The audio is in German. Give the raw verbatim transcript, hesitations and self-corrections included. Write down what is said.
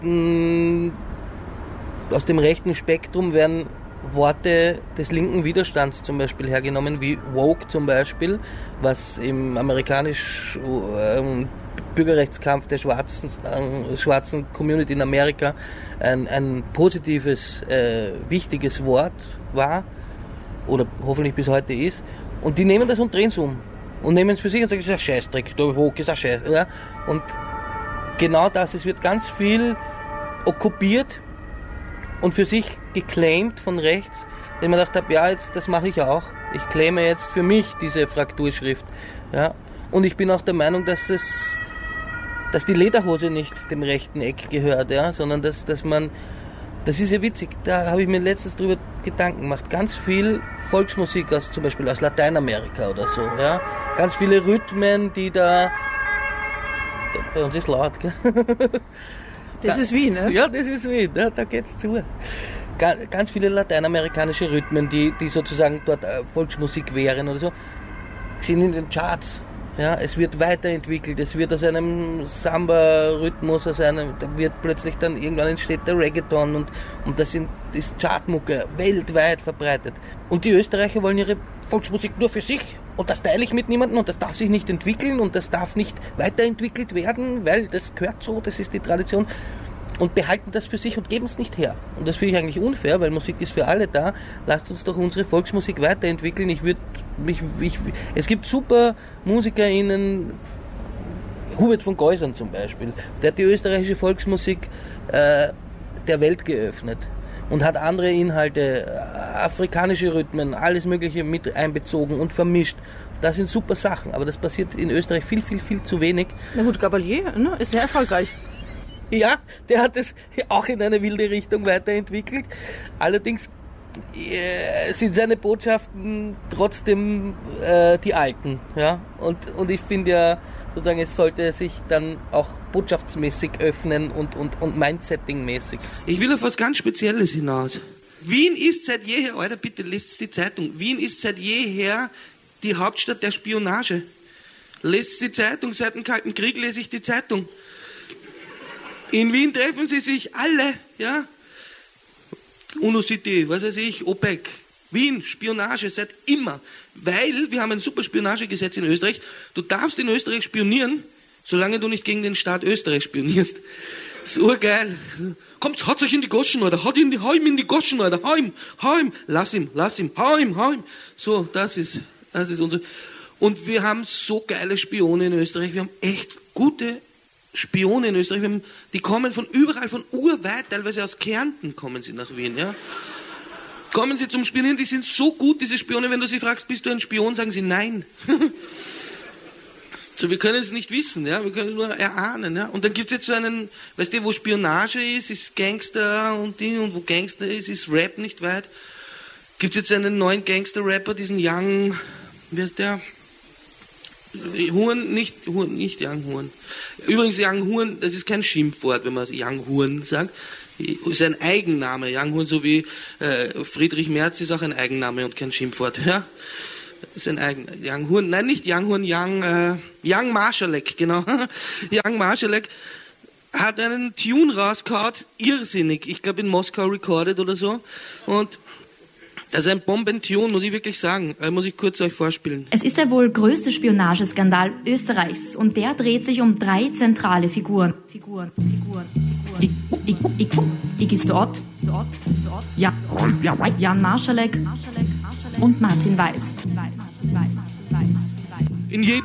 rechten, aus dem rechten Spektrum werden Worte des linken Widerstands zum Beispiel hergenommen, wie woke zum Beispiel, was im amerikanischen äh, Bürgerrechtskampf der schwarzen, äh, schwarzen Community in Amerika ein, ein positives, äh, wichtiges Wort war oder hoffentlich bis heute ist. Und die nehmen das und drehen es um und nehmen es für sich und sagen, das ist ein Scheißdreck, der woke ist ein Scheiß. Ja? Und genau das, es wird ganz viel okkupiert und für sich geclaimt von rechts, dass ich mir gedacht habe, ja, jetzt, das mache ich auch. Ich claime jetzt für mich diese Frakturschrift. Ja. Und ich bin auch der Meinung, dass es, dass die Lederhose nicht dem rechten Eck gehört, ja, sondern dass, dass man, das ist ja witzig, da habe ich mir letztens drüber Gedanken gemacht, ganz viel Volksmusik aus, zum Beispiel aus Lateinamerika oder so, ja, ganz viele Rhythmen, die da, bei uns ist laut, gell? Das ist Wien, ne? Ja, das ist Wien, da, da geht's zu. Ganz viele lateinamerikanische Rhythmen, die, die sozusagen dort Volksmusik wären oder so, sind in den Charts. Ja, es wird weiterentwickelt, es wird aus einem Samba-Rhythmus, aus einem, da wird plötzlich dann irgendwann entsteht der Reggaeton und, und das sind, ist Chartmucke weltweit verbreitet. Und die Österreicher wollen ihre Volksmusik nur für sich und das teile ich mit niemandem und das darf sich nicht entwickeln und das darf nicht weiterentwickelt werden, weil das gehört so, das ist die Tradition. Und behalten das für sich und geben es nicht her. Und das finde ich eigentlich unfair, weil Musik ist für alle da. Lasst uns doch unsere Volksmusik weiterentwickeln. Ich würde mich, ich, es gibt super MusikerInnen, Hubert von Geusern zum Beispiel, der hat die österreichische Volksmusik äh, der Welt geöffnet und hat andere Inhalte, afrikanische Rhythmen, alles Mögliche mit einbezogen und vermischt. Das sind super Sachen, aber das passiert in Österreich viel, viel, viel zu wenig. Na gut, Gabalier, ne, ist sehr erfolgreich. Ja, der hat es auch in eine wilde Richtung weiterentwickelt. Allerdings äh, sind seine Botschaften trotzdem äh, die alten. Ja? Und, und ich finde ja, sozusagen, es sollte sich dann auch botschaftsmäßig öffnen und, und, und Mindsetting-mäßig. Ich will auf was ganz Spezielles hinaus. Wien ist seit jeher, Alter, bitte lest die Zeitung, Wien ist seit jeher die Hauptstadt der Spionage. Lest die Zeitung, seit dem Kalten Krieg lese ich die Zeitung. In Wien treffen sie sich alle, ja. UNO-City, was weiß ich, OPEC. Wien, Spionage, seit immer. Weil wir haben ein super Spionagegesetz in Österreich. Du darfst in Österreich spionieren, solange du nicht gegen den Staat Österreich spionierst. Das ist urgeil. Kommt, haut euch in die Goschen, oder? Haut ihn, hau ihm in die Goschen, oder? Hau ihm, hau ihm. Lass ihm, lass ihm, hau ihm, hau ihm. So, das ist, das ist unsere. Und wir haben so geile Spione in Österreich. Wir haben echt gute Spione in Österreich, haben, die kommen von überall, von urweit, teilweise aus Kärnten kommen sie nach Wien, ja. Kommen sie zum Spionieren, die sind so gut, diese Spione, wenn du sie fragst, bist du ein Spion, sagen sie nein. So, wir können es nicht wissen, ja, wir können nur erahnen, ja. Und dann gibt es jetzt so einen, weißt du, wo Spionage ist, ist Gangster und Ding, und wo Gangster ist, ist Rap nicht weit. Gibt es jetzt einen neuen Gangster-Rapper, diesen Young, wie heißt der? Huren, nicht, Huren, nicht Young Huren. Übrigens, Young Huren, das ist kein Schimpfwort, wenn man Young Huren sagt. Ist ein Eigenname. Young Huren, so wie äh, Friedrich Merz ist auch ein Eigenname und kein Schimpfwort. Ja? Ist ein Eigen, Young Huren, nein, nicht Young Huren, Young, äh, Young Marschalek, genau. Young Marschalek hat einen Tune rausgehauen, irrsinnig. Ich glaube in Moskau recorded oder so. Und also ein Bombentune, muss ich wirklich sagen. Äh, muss ich kurz euch vorspielen. Es ist der wohl größte Spionageskandal Österreichs und der dreht sich um drei zentrale Figuren. Figuren, Figuren, Figuren. Ich, ich, ich, ich ist dort. Ja, ja, Jan Marschalek und Martin Weiß. In jedem